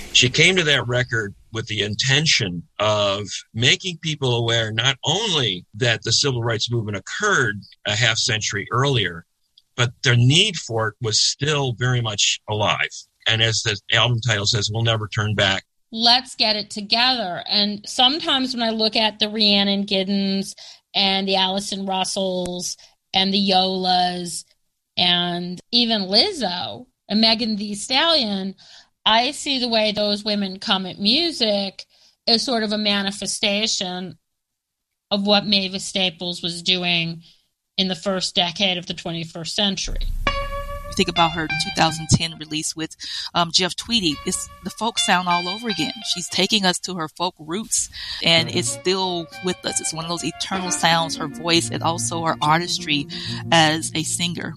She came to that record with the intention of making people aware not only that the civil rights movement occurred a half century earlier, but their need for it was still very much alive. And as the album title says, we'll never turn back. Let's get it together. And sometimes when I look at the Rhiannon Giddens and the Allison Russells and the Yolas and even Lizzo and Megan Thee Stallion, I see the way those women come at music as sort of a manifestation of what Mavis Staples was doing in the first decade of the 21st century. You think about her 2010 release with Jeff Tweedy. It's the folk sound all over again. She's taking us to her folk roots, and it's still with us. It's one of those eternal sounds, her voice, and also her artistry as a singer.